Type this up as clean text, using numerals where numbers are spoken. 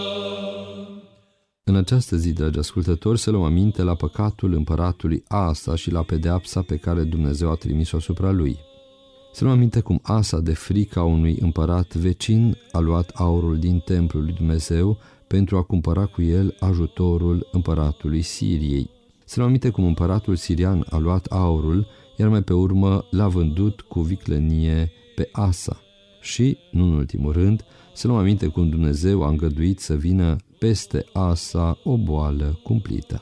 În această zi, dragi ascultători, să luăm aminte la păcatul împăratului Asa și la pedeapsa pe care Dumnezeu a trimis-o asupra lui. Să luăm aminte cum Asa, de frica unui împărat vecin, a luat aurul din templul lui Dumnezeu pentru a cumpăra cu el ajutorul împăratului Siriei. Să luăm aminte cum împăratul sirian a luat aurul, iar mai pe urmă l-a vândut cu viclenie pe Asa. Și, nu în ultimul rând, să luăm aminte cum Dumnezeu a îngăduit să vină peste Asa o boală cumplită.